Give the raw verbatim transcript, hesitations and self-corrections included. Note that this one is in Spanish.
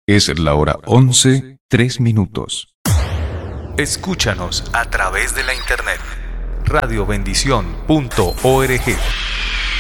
Es la hora once, tres minutos. Escúchanos a través de la internet radio bendición punto org.